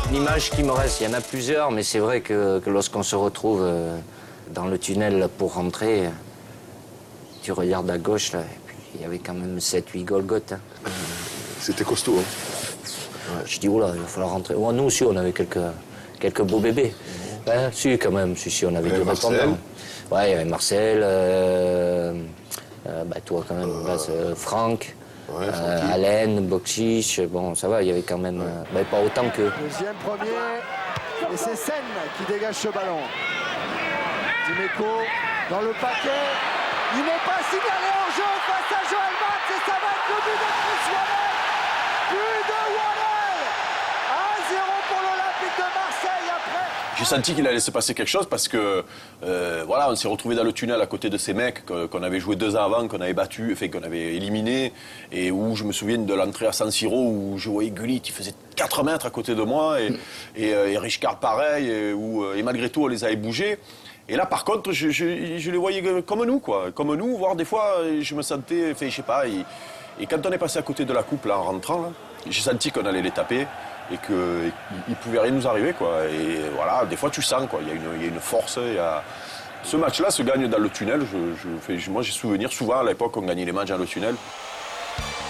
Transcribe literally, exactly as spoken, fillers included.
L'image qui me reste, il y en a plusieurs, mais c'est vrai que, que lorsqu'on se retrouve euh, dans le tunnel pour rentrer, tu regardes à gauche, là, et puis il y avait quand même sept huit Golgoth. Hein. C'était costaud. Hein. Ouais, je dis, oula, il va falloir rentrer. Ouais, nous aussi, on avait quelques, quelques beaux bébés. Hein, si, quand même, si, si, on avait du répondant. Ouais, il y avait Marcel, euh, euh, bah, toi, quand même, euh, là, euh, Franck. Ouais, euh, Alain, Boxiche, bon, ça va, il y avait quand même, ouais. euh, bah, pas autant que... Deuxième, premier, et c'est Sen qui dégage ce ballon. Dimeco dans le paquet, il n'est pas signalé en jeu face à Joël Max et ça va être le but de Chris Waddell. But de Waddell, un zéro pour l'Olympique de Marseille après. J'ai senti qu'il allait se passer quelque chose parce que euh, voilà, on s'est retrouvé dans le tunnel à côté de ces mecs qu'on avait joué deux ans avant, qu'on avait battu, enfin qu'on avait éliminé, et où je me souviens de l'entrée à San Siro où je voyais Gullit, il faisait quatre mètres à côté de moi, et, et, et Richcard pareil, et, où, et malgré tout on les avait bougés. Et là, par contre, je, je, je les voyais comme nous, quoi, comme nous, voire des fois, je me sentais, enfin, je sais pas. Et, et quand on est passé à côté de la coupe là, en rentrant, là, j'ai senti qu'on allait les taper. Et qu'il ne pouvait rien nous arriver, quoi. Et voilà, des fois tu sens, quoi. Il y a une, il y a une force. Il y a... Ce match-là se gagne dans le tunnel. Je, je, moi, j'ai souvenir, souvent à l'époque, on gagnait les matchs dans le tunnel.